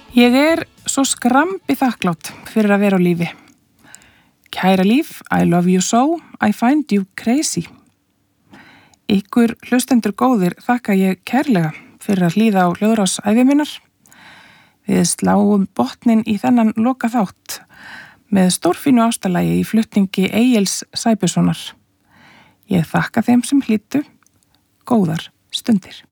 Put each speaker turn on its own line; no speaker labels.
Ég svo skrambi þakklátt fyrir að vera á lífi. Kæra líf, I love you so, I find you crazy. Ykkur hlustendur góðir þakka ég kærlega fyrir að hlýða á hljóðrás ævi minnar. Við sláum botnin í þennan loka þátt með stórfínu ástalagi í flutningi Egils Sæbjörnssonar. Ég þakka þeim sem hlýddu, góðar stundir.